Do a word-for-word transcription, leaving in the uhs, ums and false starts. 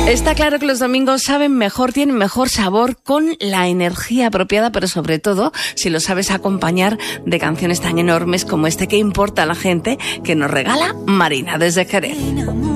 Está claro que los domingos saben mejor, tienen mejor sabor con la energía apropiada, pero sobre todo si lo sabes acompañar de canciones tan enormes como este. ¿Qué importa a la gente que nos regala Marina desde Jerez?